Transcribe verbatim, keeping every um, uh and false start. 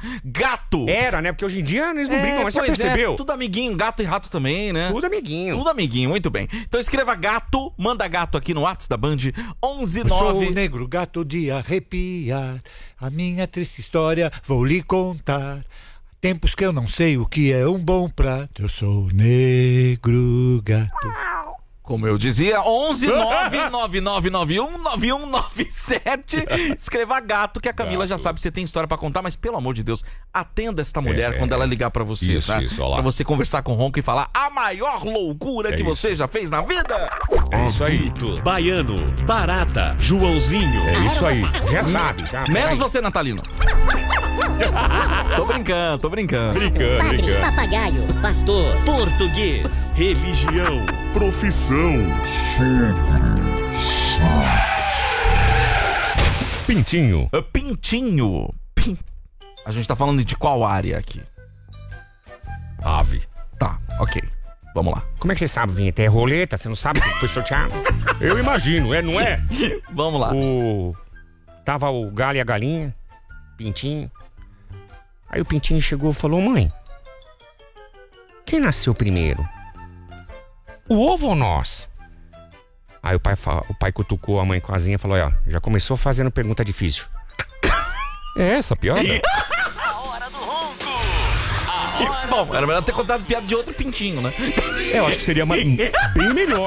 Gato. Era, né? Porque hoje em dia eles não É, brincam, mas você pois percebeu? É, tudo amiguinho, gato e rato também, né? Tudo amiguinho. Tudo amiguinho, muito bem. Então escreva gato, manda gato aqui no WhatsApp da Band, onze Eu sou nove. o negro gato de arrepiar, a minha triste história vou lhe contar. Tempos que eu não sei o que é um bom prato, eu sou o negro gato. Como eu dizia, onze nove nove nove nove um nove um nove sete. Escreva gato, que a Camila Gato. já sabe que você tem história pra contar, mas pelo amor de Deus, atenda esta mulher É, quando ela ligar pra você, isso, tá? isso, olha lá. Pra você conversar com o Ronco e falar a maior loucura É que isso. você já fez na vida. É isso aí. Baiano, Barata, Joãozinho. É isso aí. Já sabe, já. Menos você, Natalino. Tô brincando, tô brincando. Brincando, Padre, brincando. papagaio, Pastor, português, religião, Profissão. Pintinho. Ah, Pintinho. Pin... A gente tá falando de qual área aqui? Ave. Tá, ok. Vamos lá. Como é que você sabe, Vinheta? É roleta? Você não sabe que foi sorteado? Eu imagino, é, não é? Vamos lá. O... Tava o galho e a galinha, Pintinho. Aí o Pintinho chegou e falou: mãe, quem nasceu primeiro? O ovo ou nós? Aí o pai, fa- o pai cutucou a mãe com a asinha e falou: ó, já começou fazendo pergunta difícil. É essa a piada? Bom, era melhor ter contado piada de outro pintinho, né? É, eu acho que seria ma- bem melhor.